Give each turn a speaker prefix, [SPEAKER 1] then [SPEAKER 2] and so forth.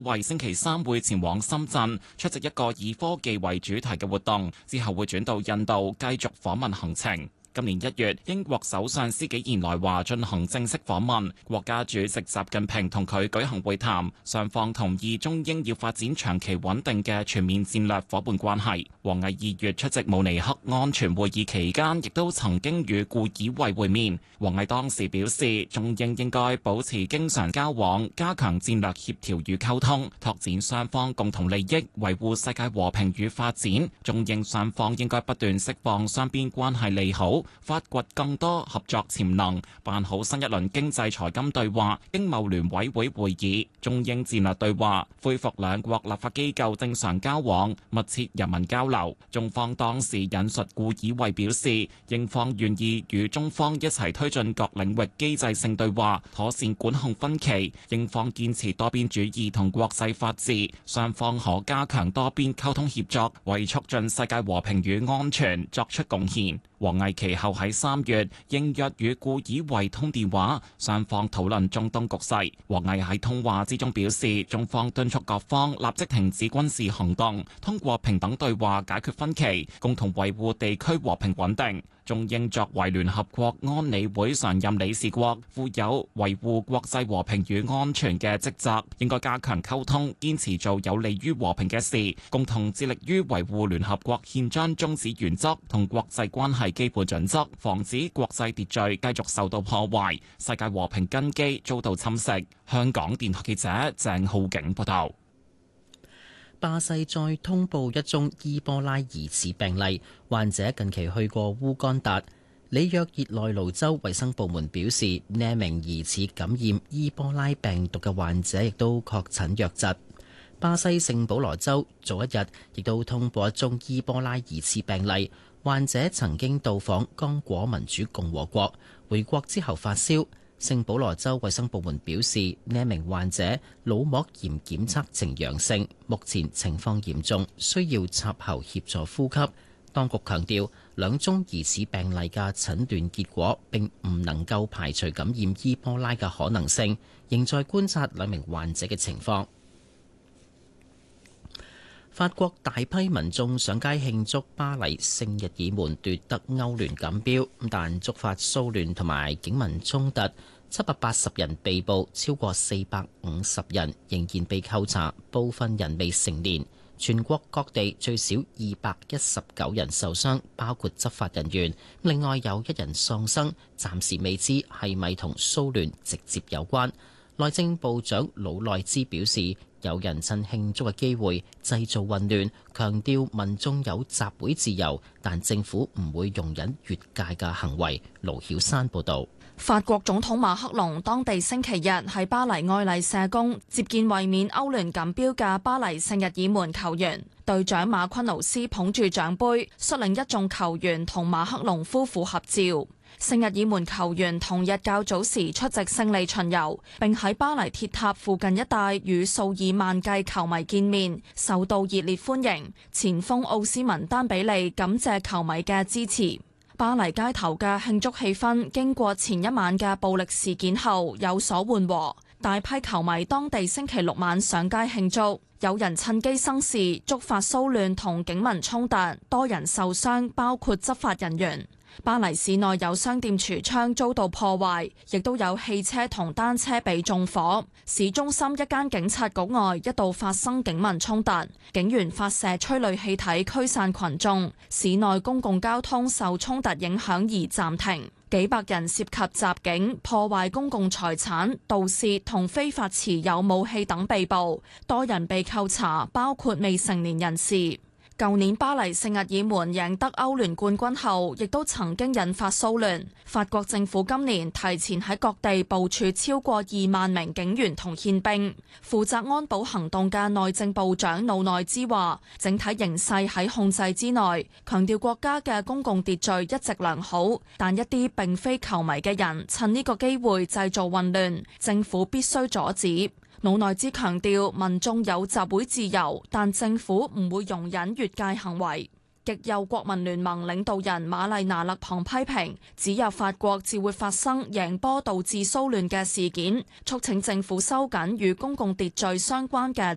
[SPEAKER 1] 為星期三會前往深圳出席一個以科技為主題嘅活動，之後會轉到印度繼續訪問行程。今年1月，英國首相施紀賢來華進行正式訪問，國家主席習近平同佢舉行會談，雙方同意中英要發展長期穩定嘅全面戰略夥伴關係。王毅2月出席慕尼黑安全會議期間，亦都曾經與顧以惠會面。王毅當時表示，中英應該保持經常交往，加強戰略協調與溝通，拓展雙方共同利益，維護世界和平與發展。中英雙方應該不斷釋放雙邊關係利好，發掘更多合作潛能，辦好新一輪經濟財金對話、經貿聯委會會議、中英戰略對話，恢復兩國立法機構正常交往，密切人民交流。中方當時引述顧以惠表示，英方願意與中方一齊推進各領域機制性對話，妥善管控分歧。英方堅持多邊主義同國際法治，雙方可加強多邊溝通協作，為促進世界和平與安全作出貢獻。王毅其後喺3月應約與顧以惠通電話，雙方討論中東局勢。王毅喺通話之中表示，中方敦促各方立即停止軍事行動，通過平等對話解決分歧，共同維護地區和平穩定。中英作為聯合國安理會常任理事國，負有維護國際和平與安全嘅職責，應該加強溝通，堅持做有利於和平嘅事，共同致力於維護聯合國憲章宗旨原則同國際關係基本準則，防止國際秩序繼續受到破壞，世界和平根基遭到侵蝕。香港電台記者鄭浩景報道。
[SPEAKER 2] 巴西再通報一宗伊波拉疑似病例，患者近期去過烏干達。里約熱內盧州衛生部門表示，呢名疑似感染伊波拉病毒嘅患者亦都確診瘧疾。巴西聖保羅州早一日亦都通報一宗伊波拉疑似病例，患者曾經到訪剛果民主共和國，回國之後發燒。聖保羅州衛生部門表示，呢名患者腦膜炎檢測呈陽性，目前情況嚴重，需要插喉協助呼吸。當局強調，兩宗疑似病例嘅診斷結果並唔能夠排除感染伊波拉嘅可能性，仍在觀察兩名患者嘅情況。法國大批民眾上街慶祝巴黎聖日耳門奪得歐聯錦標，但觸發騷亂同埋警民衝突，780人被捕，超過450人仍然被扣查，部分人未成年。全國各地最少219人受傷，包括執法人員。另外有1人喪生，暫時未知係咪同騷亂直接有關。內政部長魯內茲表示，有人趁慶祝嘅機會製造混亂，強調民眾有集會自由，但政府唔會容忍越界嘅行為。盧曉山報導。
[SPEAKER 3] 法國總統馬克龍當地星期日喺巴黎愛麗舍宮接見衛冕歐聯錦標嘅巴黎聖日耳門球員，隊長馬昆奴斯捧住獎杯，率領一眾球員同馬克龍夫婦合照。聖日耳門球員同日較早時出席勝利巡遊，並喺巴黎鐵塔附近一帶與數以萬計球迷見面，受到熱烈歡迎。前鋒奧斯文丹比利感謝球迷嘅支持。巴黎街頭嘅慶祝氣氛經過前一晚嘅暴力事件後有所緩和，大批球迷當地星期六晚上街慶祝，有人趁機生事，觸發騷亂同警民衝突，多人受傷，包括執法人員。巴黎市內有商店櫥窗遭到破壞，亦都有汽車同單車被縱火。市中心一間警察局外一度發生警民衝突，警員發射催淚氣體驅散群眾，市內公共交通受衝突影響而暫停。幾百人涉及襲警、破壞公共財產、盜竊同非法持有武器等被捕，多人被扣查，包括未成年人士。舊年巴黎聖日耳門贏得歐聯冠軍後，亦都曾經引發騷亂。法國政府今年提前喺各地部署超過2萬名警員同憲兵。負責安保行動嘅內政部長魯內茲話，整體形勢喺控制之內，強調國家嘅公共秩序一直良好，但一啲並非球迷嘅人趁呢個機會製造混亂，政府必須阻止。魯內茲強調，民眾有集會自由，但政府唔會容忍越界行為。極右國民聯盟領導人瑪麗娜勒龐批評，只有法國至會發生贏波導致騷亂嘅事件，促請政府收緊與公共秩序相關嘅